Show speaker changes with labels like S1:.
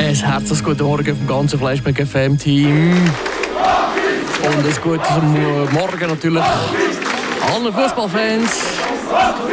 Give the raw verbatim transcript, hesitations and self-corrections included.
S1: Ein herzliches guten Morgen vom ganzen Fleischberg F M-Team. Und ein gutes Morgen natürlich allen Fußballfans.